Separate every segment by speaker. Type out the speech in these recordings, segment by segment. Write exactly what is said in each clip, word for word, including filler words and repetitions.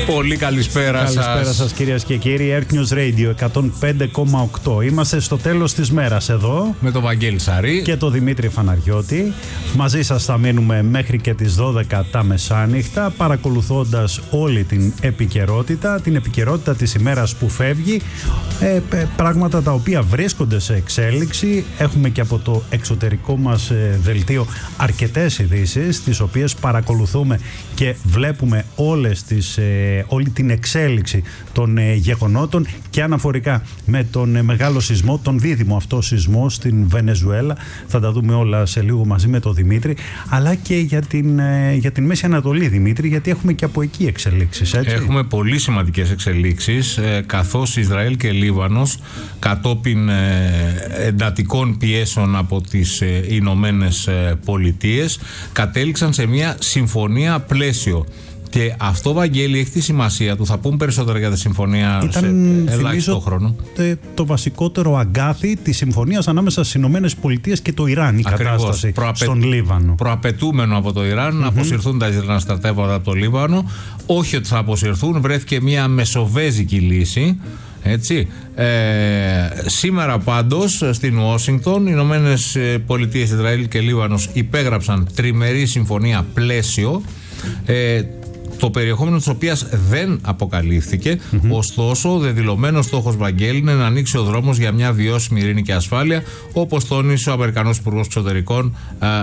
Speaker 1: Πολύ καλησπέρα σας.
Speaker 2: Καλησπέρα σας κυρίες και κύριοι. Earth News Radio εκατόν πέντε κόμμα οκτώ. Είμαστε στο τέλος της μέρας εδώ.
Speaker 1: Με τον Βαγγέλη Σαρή
Speaker 2: και τον Δημήτρη Φαναριώτη. Μαζί σας θα μείνουμε μέχρι και τις δώδεκα τα μεσάνυχτα, παρακολουθώντας όλη την επικαιρότητα, την επικαιρότητα της ημέρας που φεύγει, ε, πράγματα τα οποία βρίσκονται σε εξέλιξη. Έχουμε και από το εξωτερικό μας ε, δελτίο αρκετές ειδήσεις, τις οποίες παρακολουθούμε και βλέπουμε όλες τις, ε, όλη την εξέλιξη των ε, γεγονότων και αναφορικά με τον ε, μεγάλο σεισμό, τον δίδυμο αυτό σεισμό στην Βενεζουέλα. Θα τα δούμε όλα σε λίγο μαζί με τον Δημήτρη, αλλά και για την, ε, για την Μέση Ανατολή, Δημήτρη, γιατί έχουμε και από εκεί εξελίξεις, έτσι.
Speaker 1: Έχουμε πολύ σημαντικές εξελίξεις, ε, καθώς Ισραήλ και Λίβανος κατόπιν ε, εντατικών πιέσεων από τις ε, Ηνωμένες Πολιτείες κατέληξαν σε μια συμφωνία πλαίσιο. Και αυτό, Βαγγέλη, έχει τη σημασία του. Θα πούμε περισσότερα για τη συμφωνία.
Speaker 2: Ήταν,
Speaker 1: σε ελάχιστο χρόνο.
Speaker 2: Το, το βασικότερο αγκάθι της συμφωνίας ανάμεσα στις Ηνωμένες Πολιτείες και το Ιράν, η Ακριβώς. κατάσταση Προαπαι... στον Λίβανο. Προαπαιτούμενο από το Ιράν mm-hmm. να αποσυρθούν τα Ισραηλινά στρατεύματα από το Λίβανο. Όχι ότι θα αποσυρθούν, βρέθηκε μια μεσοβέζικη λύση. Έτσι. Ε, σήμερα πάντως στην Ουάσιγκτον οι Ηνωμένες Πολιτείες, Ισραήλ και Λίβανος υπέγραψαν τριμερή συμφωνία πλαίσιο, ε, το περιεχόμενο της οποίας δεν αποκαλύφθηκε. Mm-hmm. Ωστόσο, ο δεδηλωμένος στόχος, Βαγγέλη, είναι να ανοίξει ο δρόμος για μια βιώσιμη ειρήνη και ασφάλεια, όπως τόνισε ο Αμερικανός Υπουργός Εξωτερικών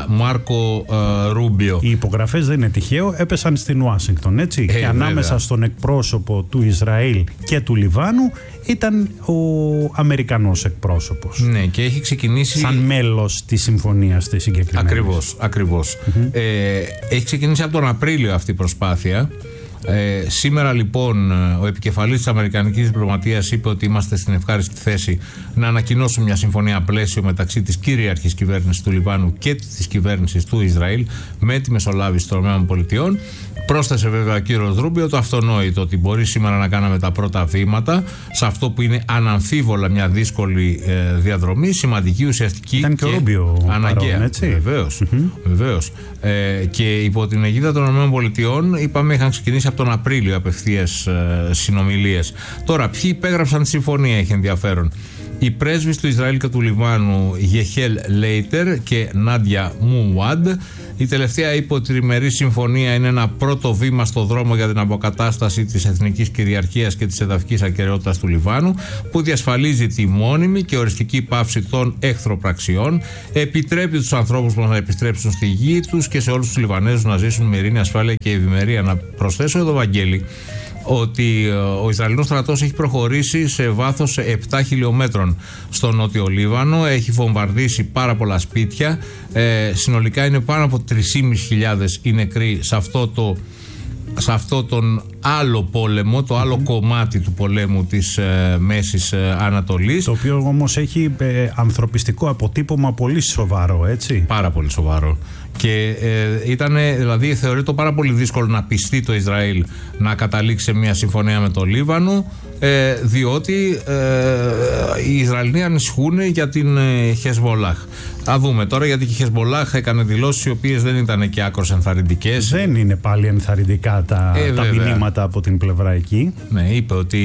Speaker 2: Μάρκο Ρούμπιο. Οι υπογραφές δεν είναι τυχαίο, έπεσαν στην Ουάσιγκτον, έτσι.
Speaker 1: Ε,
Speaker 2: και ανάμεσα βέβαια. στον εκπρόσωπο του Ισραήλ και του Λιβάνου ήταν ο Αμερικανός εκπρόσωπος.
Speaker 1: Ναι, και έχει ξεκινήσει.
Speaker 2: Σαν μέλος της συμφωνίας της συγκεκριμένης.
Speaker 1: Ακριβώς, ακριβώς. Mm-hmm. Ε, έχει ξεκινήσει από τον Απρίλιο αυτή η προσπάθεια. Ε, σήμερα λοιπόν ο επικεφαλής της Αμερικανικής Διπλωματίας είπε ότι είμαστε στην ευχάριστη θέση να ανακοινώσουμε μια συμφωνία πλαίσιο μεταξύ της κυρίαρχης κυβέρνησης του Λιβάνου και της κυβέρνησης του Ισραήλ με τη μεσολάβηση των ΗΠΑ. Πρόσθεσε βέβαια ο κύριος Ρούμπιο το αυτονόητο, ότι μπορεί σήμερα να κάναμε τα πρώτα βήματα σε αυτό που είναι αναμφίβολα μια δύσκολη ε, διαδρομή, σημαντική, ουσιαστική.
Speaker 2: Ήταν και, και Ρούμπιο
Speaker 1: αναγκαία.
Speaker 2: Παρόν, έτσι.
Speaker 1: Βεβαίως. Mm-hmm. Βεβαίως. Ε, και υπό την αιγίδα των ΗΠΑ, είπαμε, είχαν ξεκινήσει από τον Απρίλιο απευθείας ε, συνομιλίες. Τώρα, ποιοι υπέγραψαν τη συμφωνία, έχει ενδιαφέρον. Οι πρέσβεις του Ισραήλ και του Λιβάνου Γεχέλ Λέιτερ και Νάντια Μουουάντ. Η τελευταία είπε ότι η τριμερή συμφωνία είναι ένα πρώτο βήμα στο δρόμο για την αποκατάσταση της εθνικής κυριαρχίας και της εδαφικής ακεραιότητας του Λιβάνου, που διασφαλίζει τη μόνιμη και οριστική πάυση των εχθροπραξιών, επιτρέπει τους ανθρώπους να επιστρέψουν στη γη τους και σε όλους τους Λιβανέζους να ζήσουν με ειρήνη, ασφάλεια και ευημερία. Να προσθέσω εδώ, Βαγγέλη, ότι ο Ισραηλινός στρατός έχει προχωρήσει σε βάθος επτά χιλιόμετρων στο νότιο Λίβανο, έχει βομβαρδίσει πάρα πολλά σπίτια, ε, συνολικά είναι πάνω από τρεις χιλιάδες πεντακόσιοι οι νεκροί σε αυτό, το, σε αυτό τον άλλο πόλεμο, το άλλο mm-hmm. κομμάτι του πολέμου της ε, Μέσης ε, Ανατολής.
Speaker 2: Το οποίο όμως έχει ε, ανθρωπιστικό αποτύπωμα πολύ σοβαρό, έτσι.
Speaker 1: Πάρα πολύ σοβαρό. Και ε, ήταν, δηλαδή, θεωρείται πάρα πολύ δύσκολο να πιστεί το Ισραήλ να καταλήξει σε μια συμφωνία με το Λίβανο, ε, διότι ε, οι Ισραηλοί ανησυχούν για την ε, Χεσμολάχ. Θα δούμε τώρα, γιατί η Χεσμολάχ έκανε δηλώσεις οι οποίες δεν ήταν και άκρως ενθαρρυντικές.
Speaker 2: Δεν είναι πάλι ενθαρρυντικά τα, ε, τα μηνύματα από την πλευρά εκεί.
Speaker 1: Ναι, είπε ότι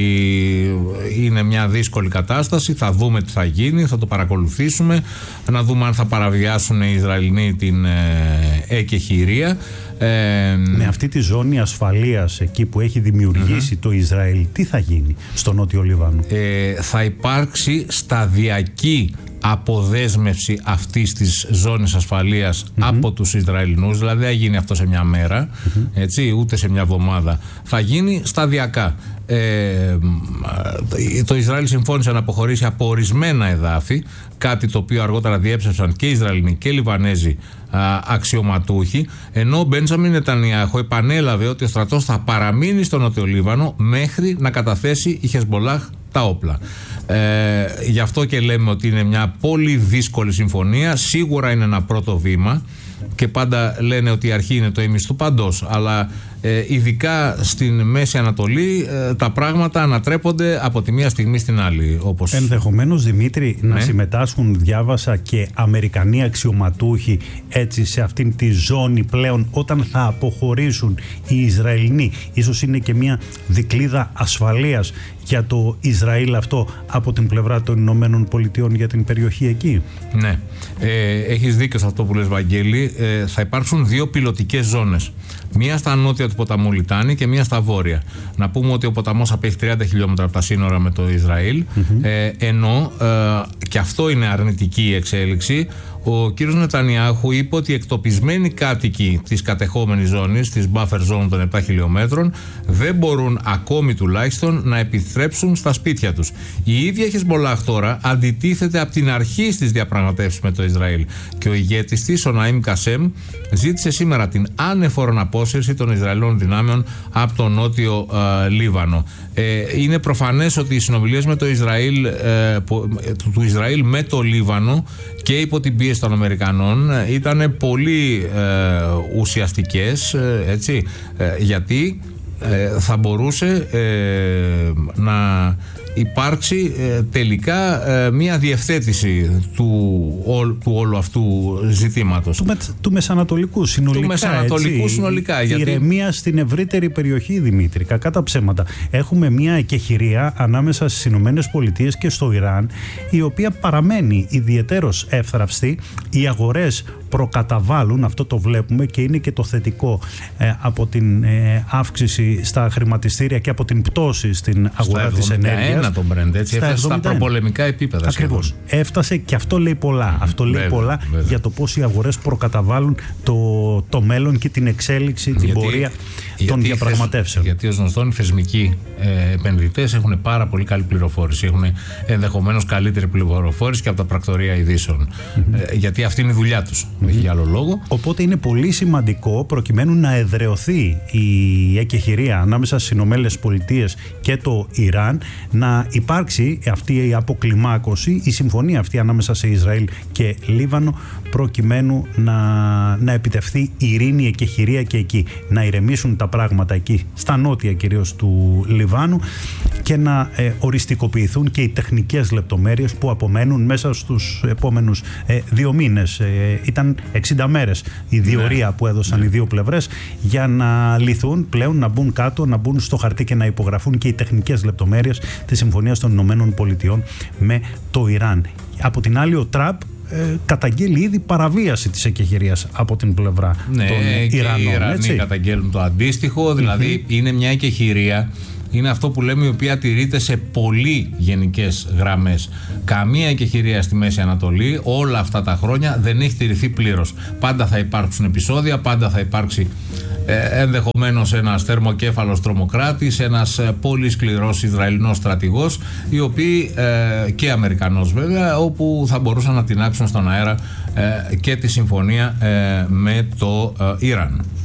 Speaker 1: είναι μια δύσκολη κατάσταση, θα δούμε τι θα γίνει, θα το παρακολουθήσουμε, να δούμε αν θα παραβιάσουν οι Ισραηλοί την εκεχηρία. Ε,
Speaker 2: με αυτή τη ζώνη ασφαλείας εκεί που έχει δημιουργήσει mm-hmm. το Ισραήλ, τι θα γίνει στο νότιο Λίβανο?
Speaker 1: Ε, θα υπάρξει σταδιακή αποδέσμευση αυτής της ζώνης ασφαλείας mm-hmm. από τους Ισραηλινούς, δηλαδή δεν θα γίνει αυτό σε μια μέρα, mm-hmm. έτσι, ούτε σε μια εβδομάδα, θα γίνει σταδιακά. Ε, το Ισραήλ συμφώνησε να αποχωρήσει από ορισμένα εδάφη, κάτι το οποίο αργότερα διέψευσαν και Ισραηλινοί και Λιβανέζοι α, αξιωματούχοι, ενώ ο Μπέντζαμιν Νετανιάχου επανέλαβε ότι ο στρατός θα παραμείνει στο Νότιο Λίβανο μέχρι να καταθέσει η Χεσμολάχ τα όπλα. Ε, γι' αυτό και λέμε ότι είναι μια πολύ δύσκολη συμφωνία. Σίγουρα είναι ένα πρώτο βήμα και πάντα λένε ότι η αρχή είναι το ίμις του παντός, αλλά Ε, ειδικά στην Μέση Ανατολή ε, τα πράγματα ανατρέπονται από τη μία στιγμή στην άλλη. Όπως...
Speaker 2: Ενδεχομένως, Δημήτρη, ναι. να συμμετάσχουν, διάβασα, και Αμερικανοί αξιωματούχοι έτσι σε αυτήν τη ζώνη πλέον όταν θα αποχωρήσουν οι Ισραηλινοί. Ίσως είναι και μια δικλείδα ασφαλείας για το Ισραήλ αυτό από την πλευρά των Ηνωμένων Πολιτειών για την περιοχή εκεί.
Speaker 1: Ναι, ε, έχεις δίκιο σε αυτό που λες, Βαγγέλη. Ε, θα υπάρξουν δύο πιλωτικές ζώνες. Μία στα νότια του ποταμού Λιτάνη και μία στα βόρεια. Να πούμε ότι ο ποταμός απέχει τριάντα χιλιόμετρα από τα σύνορα με το Ισραήλ, mm-hmm. ε, ενώ ε, και αυτό είναι αρνητική εξέλιξη. Ο κύριος Νετανιάχου είπε ότι οι εκτοπισμένοι κάτοικοι της κατεχόμενης ζώνης, της buffer zone των επτά χιλιόμετρων, δεν μπορούν ακόμη τουλάχιστον να επιστρέψουν στα σπίτια τους. Η ίδια Χεσμολάχ τώρα αντιτίθεται από την αρχή στις διαπραγματεύσεις με το Ισραήλ και ο ηγέτης της, ο Ναΐμ Κασέμ, ζήτησε σήμερα την άνεφορον απόσυρση των Ισραηλών δυνάμεων από το νότιο ε, Λίβανο. Ε, είναι προφανές ότι οι συνομιλίες με το Ισραήλ, ε, του, του Ισραήλ με το Λίβανο και υπό την πίεση των Αμερικανών ήταν πολύ ε, ουσιαστικές, ε, έτσι, ε, γιατί ε, θα μπορούσε ε, να υπάρξει ε, τελικά ε, μια διευθέτηση του, ό, του όλου αυτού ζητήματος.
Speaker 2: Του, με, του Μεσανατολικού συνολικά.
Speaker 1: Του Μεσανατολικού έτσι, συνολικά.
Speaker 2: Η, γιατί... ηρεμία στην ευρύτερη περιοχή, Δημήτρη, κακά τα ψέματα. Έχουμε μια εκεχηρία ανάμεσα στις Ηνωμένες Πολιτείες και στο Ιράν, η οποία παραμένει ιδιαιτέρως εύθραυστη. Οι αγορές προκαταβάλουν, αυτό το βλέπουμε και είναι και το θετικό ε, από την ε, αύξηση στα χρηματιστήρια και από την πτώση στην αγορά της ενέργειας.
Speaker 1: Τον Brent, έτσι, στα, έφτασε στα προπολεμικά επίπεδα.
Speaker 2: Ακριβώς. Έφτασε και αυτό λέει πολλά. Mm, αυτό λέει βέβαια, πολλά βέβαια. για το πώς οι αγορές προκαταβάλουν το, το μέλλον και την εξέλιξη, την γιατί, πορεία γιατί των διαπραγματεύσεων.
Speaker 1: Γιατί ως γνωστόν οι θεσμικοί ε, επενδυτές έχουν πάρα πολύ καλή πληροφόρηση. Έχουν ενδεχομένως καλύτερη πληροφόρηση και από τα πρακτορεία ειδήσεων. Mm-hmm. Ε, γιατί αυτή είναι η δουλειά τους. Mm-hmm. Για άλλο λόγο.
Speaker 2: Οπότε είναι πολύ σημαντικό, προκειμένου να εδραιωθεί η εκεχηρία ανάμεσα στις Ηνωμένες Πολιτείες και το Ιράν, να υπάρξει αυτή η αποκλιμάκωση, η συμφωνία αυτή ανάμεσα σε Ισραήλ και Λίβανο, προκειμένου να, να επιτευχθεί ειρήνη, εκεχηρία και εκεί. Να ηρεμήσουν τα πράγματα εκεί, στα νότια κυρίως του Λιβάνου, και να ε, οριστικοποιηθούν και οι τεχνικές λεπτομέρειες που απομένουν μέσα στους επόμενους ε, δύο μήνες. Ε, ήταν εξήντα μέρες η διορία ναι. που έδωσαν ναι. οι δύο πλευρές για να λυθούν πλέον, να μπουν κάτω, να μπουν στο χαρτί και να υπογραφούν και οι τεχνικές λεπτομέρειες της Συμφωνίας των Ηνωμένων Πολιτειών με το Ιράν. Από την άλλη, ο Τραμπ ε, καταγγέλει ήδη παραβίαση της εκεχηρίας από την πλευρά
Speaker 1: ναι,
Speaker 2: των Ιρανών.
Speaker 1: Και οι Ιρανοί έτσι καταγγέλνουν το αντίστοιχο, δηλαδή mm-hmm. είναι μια εκεχηρία. Είναι αυτό που λέμε, η οποία τηρείται σε πολύ γενικές γραμμές. Καμία εκεχηρία στη Μέση Ανατολή όλα αυτά τα χρόνια δεν έχει τηρηθεί πλήρως. Πάντα θα υπάρξουν επεισόδια, πάντα θα υπάρξει ε, ενδεχομένως ένας θερμοκέφαλος τρομοκράτης, ένας ε, πολύ σκληρός Ισραηλινός στρατηγός, οι οποίοι ε, και Αμερικανός βέβαια, όπου θα μπορούσαν να τινάξουν στον αέρα ε, και τη συμφωνία ε, με το ε, Ιράν.